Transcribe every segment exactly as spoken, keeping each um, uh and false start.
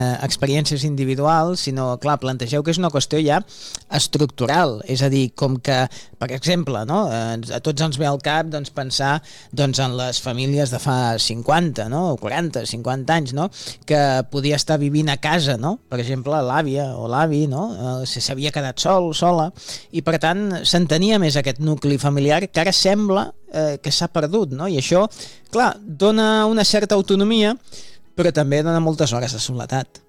experiències individuals, sinó, clar, plantegeu que és una qüestió ja estructural, és a dir, com que, per exemple, no, a tots ens ve al cap doncs, pensar doncs, en les famílies de fa cinquanta, no, o quaranta, cinquanta anys, no, que podia estar vivint a casa, no, per exemple, l'àvia o l'avi, no, s'havia quedat sol, sola, i per tant s'entenia més aquest nucli familiar que ara sembla eh, que s'ha perdut, no, i això, clar, dona una certa autonomia, però també dona moltes hores de soledat.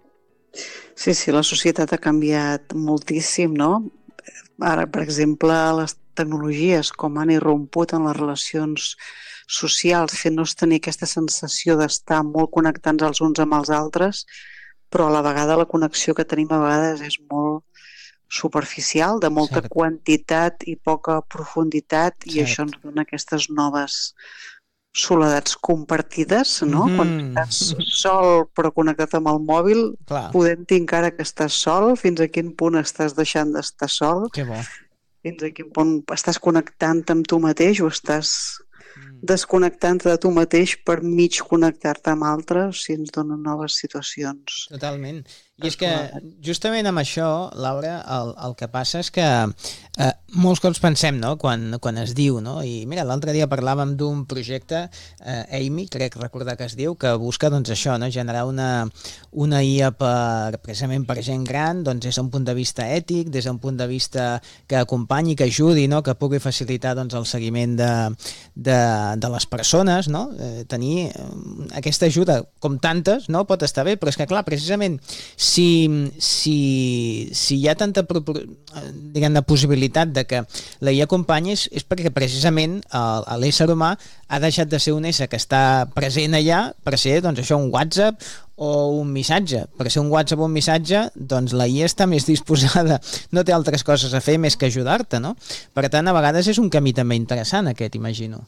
Sí, sí, la societat ha canviat moltíssim, no? Ara, per exemple, les tecnologies com han irromput en les relacions socials, fent-nos tenir aquesta sensació d'estar molt connectats els uns amb els altres, però a la vegada la connexió que tenim a vegades és molt superficial, de molta Cert. quantitat i poca profunditat, Cert. i això ens dona aquestes noves soledats compartides, no? Mm-hmm. Quan estàs sol però connectat amb el mòbil, Clar. podent-hi encara que estàs sol, fins a quin punt estàs deixant d'estar sol, Que bo. fins a quin punt estàs connectant amb tu mateix o estàs desconnectant de tu mateix per mig connectar-te amb altres, o sigui, ens donen noves situacions. Totalment. I és que justament amb això, Laura, el, el que passa és que eh, molts cops pensem, no?, quan, quan es diu, no? I mira, l'altre dia parlàvem d'un projecte, eh, Amy, crec recordar que es diu, que busca doncs això, no?, generar una, una I A per, precisament per gent gran, doncs des d'un punt de vista ètic, des d'un punt de vista que acompanyi, que ajudi, no?, que pugui facilitar doncs, el seguiment de, de, de les persones, no?, eh, tenir aquesta ajuda, com tantes, no?, pot estar bé, però és que clar, precisament Si, si, si hi ha tanta diguem-ne possibilitat de que la I A acompanyi és, és perquè precisament l'ésser humà ha deixat de ser un ésser que està present allà per ser doncs, això, un WhatsApp o un missatge. Per ser un WhatsApp o un missatge, doncs la I A està més disposada, no té altres coses a fer més que ajudar-te, no? Per tant, a vegades és un camí també interessant aquest, imagino.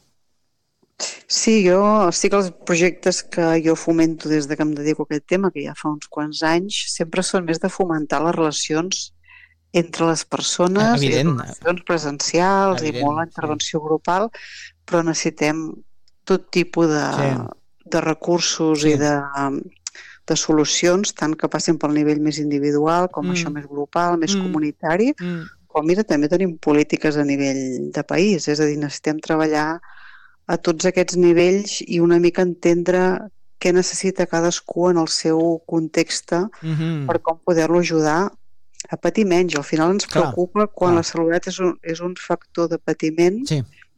Sí, jo sí que els projectes que jo fomento des de que em dedico a aquest tema, que ja fa uns quants anys, sempre són més de fomentar les relacions entre les persones, Evident. i relacions presencials, Evident, i molt la intervenció sí. grupal, però necessitem tot tipus de, sí. de recursos sí. i de, de solucions, tant que passin pel nivell més individual, com mm. això més grupal, més mm. comunitari, mm. com mira, també tenim polítiques a nivell de país, és a dir, necessitem treballar a tots aquests nivells i una mica entendre què necessita cadascú en el seu context mm-hmm. per com poder-lo ajudar a patir menys. Al final ens clar, preocupa quan clar. La salut és un, és un factor de patiment sí.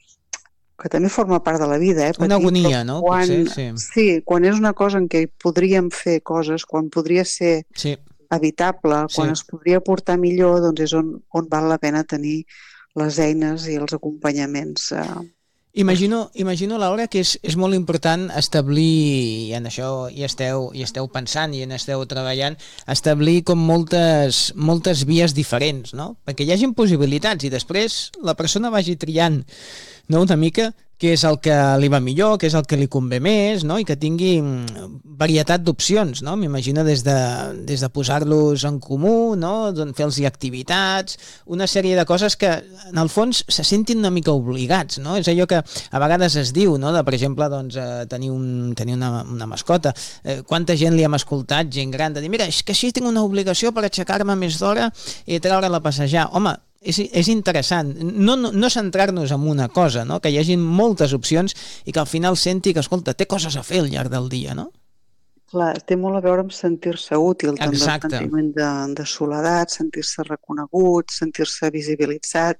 que també forma part de la vida. Eh? Patir, una agonia, no? Quan, Potser, sí. sí, quan és una cosa en què podríem fer coses, quan podria ser sí. evitable, quan sí. es podria portar millor, doncs és on, on val la pena tenir les eines i els acompanyaments eh, Imagino, imagino, Laura, que és, és molt important establir, i en això hi esteu, hi esteu pensant i en esteu treballant, establir com moltes, moltes vies diferents, no? Perquè hi hagi possibilitats i després la persona vagi triant, no?, una mica què és el que li va millor, què és el que li convé més, no?, i que tingui varietat d'opcions, no? M'imagino des de, des de posar-los en comú, no?, fer-los activitats, una sèrie de coses que en el fons se sentin una mica obligats, no? És allò que a vegades es diu, no?, de, per exemple, doncs, eh, tenir, un, tenir una, una mascota. Eh, quanta gent li hem escoltat, gent gran, de dir, mira, és que així tinc una obligació per aixecar-me més d'hora i treure-la a passejar. Home, És, és interessant, no, no, no centrar-nos en una cosa, no? Que hi hagi moltes opcions i que al final senti que, escolta, té coses a fer al llarg del dia, no? Clar, té molt a veure amb sentir-se útil, també el sentiment de, de soledat, sentir-se reconegut, sentir-se visibilitzat,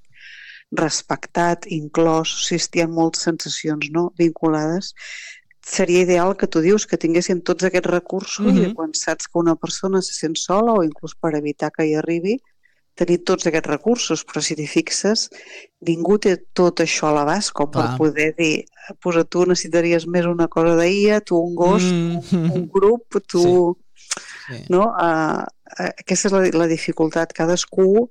respectat, inclòs, o sigui, hi ha moltes sensacions, no?, vinculades. Seria ideal que tu dius que tinguéssim tots aquests recursos mm-hmm. i quan saps que una persona se sent sola o inclús per evitar que hi arribi, tenir tots aquests recursos, però si t'hi fixes, ningú té tot això a l'abast com Clar. Per poder dir, pues a tu necessitaries més una cosa d'I A, tu un gos, mm. tu un grup, tu... Sí. Sí. No? Uh, aquesta és la, la dificultat. Cadascú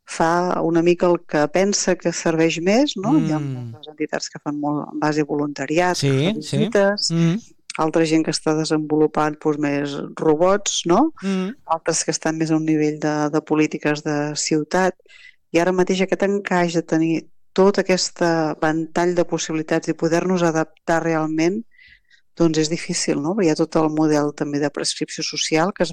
fa una mica el que pensa que serveix més, no? Mm. Hi ha moltes entitats que fan molt en base voluntariat, sí, que fan visites, sí. mm. altra gent que està desenvolupant doncs, més robots, no? Mm. Altres que estan més a un nivell de, de polítiques de ciutat, i ara mateix aquest encaix de tenir tot aquest ventall de possibilitats i poder-nos adaptar realment, doncs és difícil, no? Hi ha tot el model també de prescripció social que es